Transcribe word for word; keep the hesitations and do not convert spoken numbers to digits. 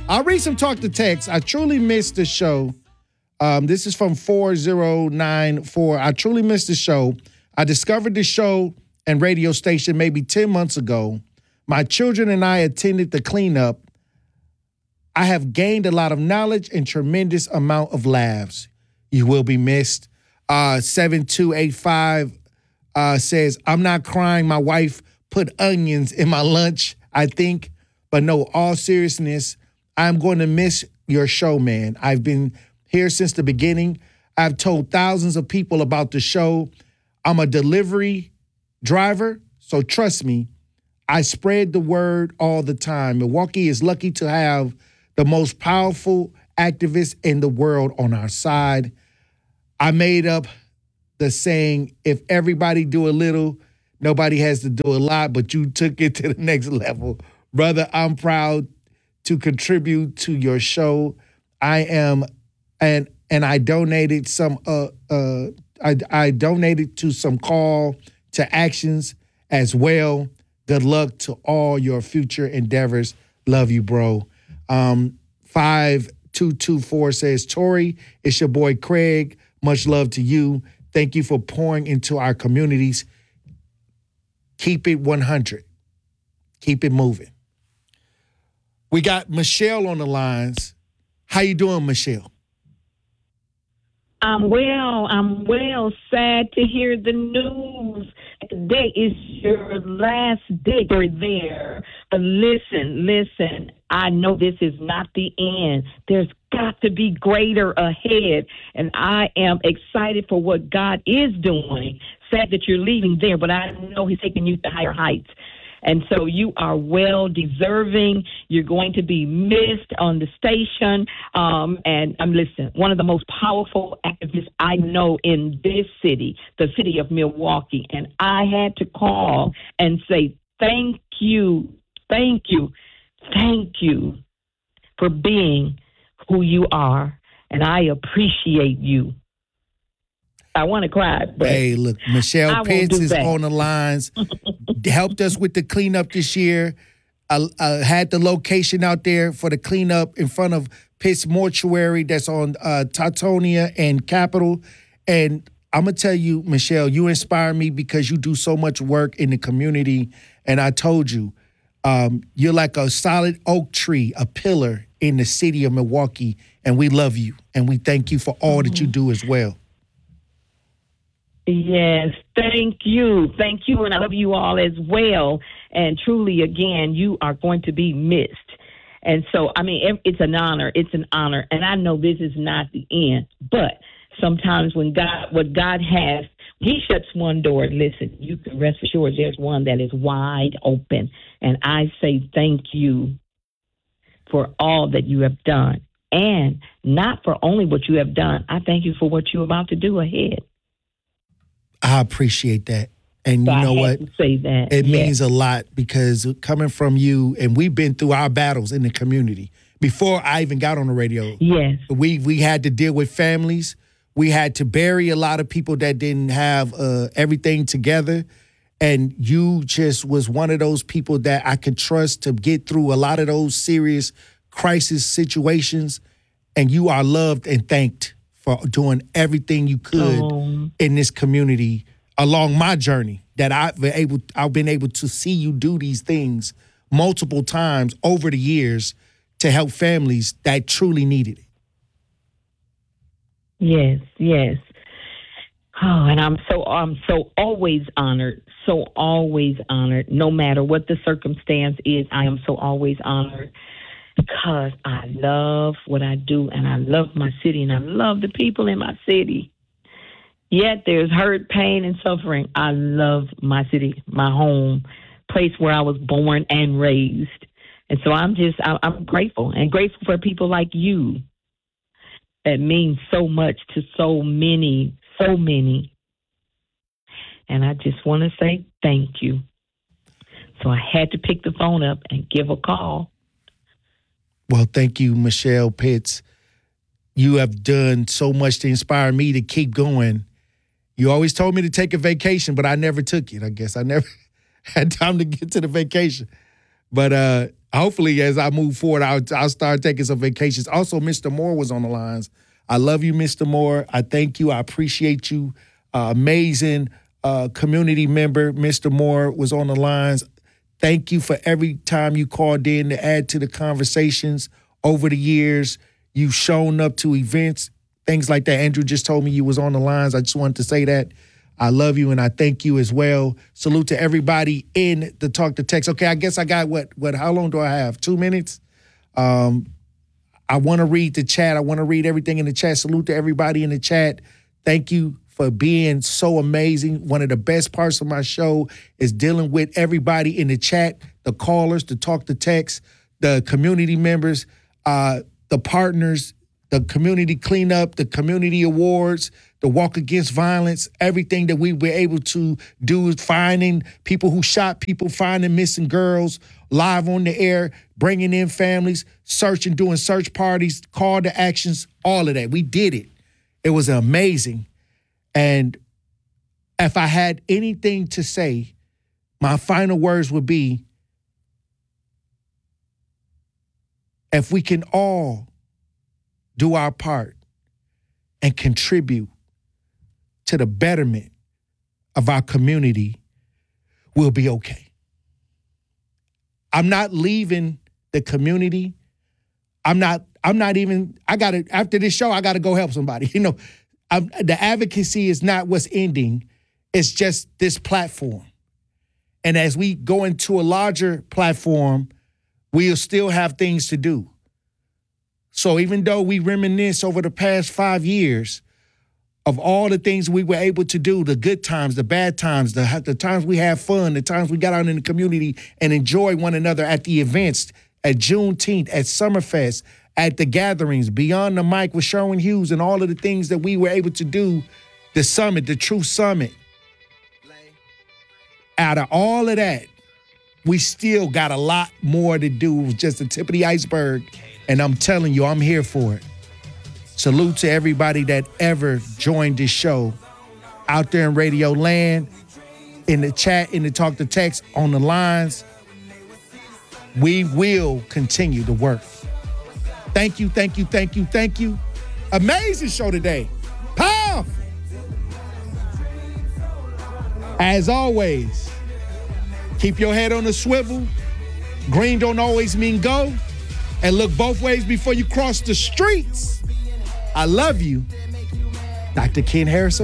I'll read some talk to text. I truly missed the show. Um, this is from four zero nine four. I truly missed the show. I discovered the show and radio station maybe ten months ago. My children and I attended the cleanup. I have gained a lot of knowledge and tremendous amount of laughs. You will be missed. Uh, seven two eight five uh, says, I'm not crying. My wife put onions in my lunch, I think. But no, all seriousness, I'm going to miss your show, man. I've been here since the beginning. I've told thousands of people about the show. I'm a delivery driver, so trust me, I spread the word all the time. Milwaukee is lucky to have the most powerful activists in the world on our side. I made up the saying, if everybody do a little, nobody has to do a lot, but you took it to the next level. Brother, I'm proud to contribute to your show. I am, and and I donated some, uh, uh, I, I donated to some call to actions as well. Good luck to all your future endeavors. Love you, bro. Um, five two two four says, Tori, it's your boy Craig. Much love to you. Thank you for pouring into our communities. Keep it one hundred. Keep it moving. We got Michelle on the lines. How you doing, Michelle? I'm well. I'm well. Sad to hear the news. Today is your last day. You're there. But listen, listen. I know this is not the end. There's got to be greater ahead. And I am excited for what God is doing. Sad that you're leaving there, but I know He's taking you to higher heights. And so you are well deserving. You're going to be missed on the station. Um, and I'm um, listen, one of the most powerful activists I know in this city, the city of Milwaukee. And I had to call and say, thank you, thank you, thank you for being who you are. And I appreciate you. I want to cry. But hey, look, Michelle Pitts is on the lines. Helped us with the cleanup this year. I, I had the location out there for the cleanup in front of Pitts Mortuary that's on uh, Teutonia and Capitol. And I'm going to tell you, Michelle, you inspire me because you do so much work in the community. And I told you, um, you're like a solid oak tree, a pillar in the city of Milwaukee. And we love you. And we thank you for all mm-hmm. that you do as well. Yes, thank you. Thank you, and I love you all as well. And truly, again, you are going to be missed. And so, I mean, it's an honor. It's an honor. And I know this is not the end. But sometimes when God, what God has, He shuts one door. Listen, you can rest assured there's one that is wide open. And I say thank you for all that you have done. And not for only what you have done. I thank you for what you're about to do ahead. I appreciate that. And so you know I what? To say that. It yes. means a lot because coming from you, and we've been through our battles in the community before I even got on the radio. Yes. We we had to deal with families. We had to bury a lot of people that didn't have uh, everything together. And you just was one of those people that I could trust to get through a lot of those serious crisis situations. And you are loved and thanked for doing everything you could oh. in this community along my journey that I've been able, I've been able to see you do these things multiple times over the years to help families that truly needed it. Yes, yes. Oh, and I'm so I'm so always honored, so always honored, no matter what the circumstance is. I am so always honored. Because I love what I do, and I love my city, and I love the people in my city. Yet there's hurt, pain, and suffering. I love my city, my home, place where I was born and raised. And so I'm just, I'm grateful, and grateful for people like you. That means so much to so many, so many. And I just want to say thank you. So I had to pick the phone up and give a call. Well, thank you, Michelle Pitts. You have done so much to inspire me to keep going. You always told me to take a vacation, but I never took it, I guess. I never had time to get to the vacation. But uh, hopefully, as I move forward, I'll, I'll start taking some vacations. Also, Mister Moore was on the lines. I love you, Mister Moore. I thank you. I appreciate you. Uh, amazing uh, community member, Mister Moore, was on the lines. Thank you for every time you called in to add to the conversations over the years. You've shown up to events, things like that. Andrew just told me you was on the lines. I just wanted to say that. I love you and I thank you as well. Salute to everybody in the Talk to Text. Okay, I guess I got what, what, how long do I have? Two minutes? Um, I want to read the chat. I want to read everything in the chat. Salute to everybody in the chat. Thank you for being so amazing. One of the best parts of my show is dealing with everybody in the chat, the callers, the Talk to Text, the community members, uh, the partners, the community cleanup, the community awards, the walk against violence, everything that we were able to do, finding people who shot people, finding missing girls, live on the air, bringing in families, searching, doing search parties, call to actions, all of that. We did it. It was amazing. And if I had anything to say, my final words would be, if we can all do our part and contribute to the betterment of our community, we'll be okay. I'm not leaving the community. I'm not, I'm not even, I gotta, after this show, I gotta go help somebody. You know, I'm, the advocacy is not what's ending. It's just this platform. And as we go into a larger platform, we'll still have things to do. So even though we reminisce over the past five years of all the things we were able to do, the good times, the bad times, the, the times we had fun, the times we got out in the community and enjoyed one another at the events, at Juneteenth, at Summerfest, at the gatherings, Beyond the Mic with Sherwin Hughes and all of the things that we were able to do, the summit, the True Summit. Out of all of that, we still got a lot more to do. It was just the tip of the iceberg. And I'm telling you, I'm here for it. Salute to everybody that ever joined this show out there in Radio Land, in the chat, in the Talk to Text, on the lines. We will continue to work. Thank you, thank you, thank you, thank you. Amazing show today. Powerful. As always, keep your head on the swivel. Green don't always mean go. And look both ways before you cross the streets. I love you. Doctor Ken Harrison.